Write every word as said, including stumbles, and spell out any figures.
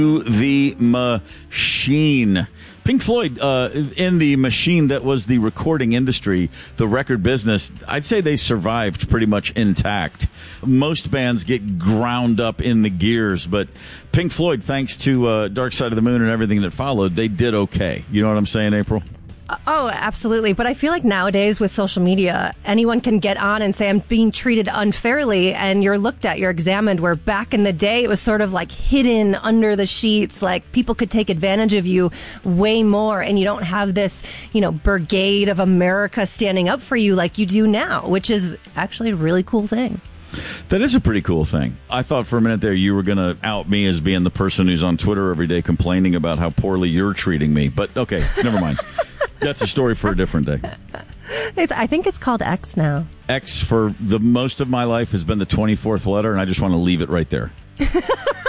The machine. Pink Floyd, uh, in the machine that was the recording industry, the record business, I'd say they survived pretty much intact. Most bands get ground up in the gears, but Pink Floyd, thanks to uh, Dark Side of the Moon and everything that followed, they did okay. You know what I'm saying, April? Oh, absolutely. But I feel like nowadays with social media, anyone can get on and say, I'm being treated unfairly, and you're looked at, you're examined, where back in the day, it was sort of like hidden under the sheets, like people could take advantage of you way more, and you don't have this, you know, brigade of America standing up for you like you do now, which is actually a really cool thing. That is a pretty cool thing. I thought for a minute there you were going to out me as being the person who's on Twitter every day complaining about how poorly you're treating me. But okay, never mind. That's a story for a different day. It's, I think it's called X now. X for the most of my life has been the twenty-fourth letter, and I just want to leave it right there.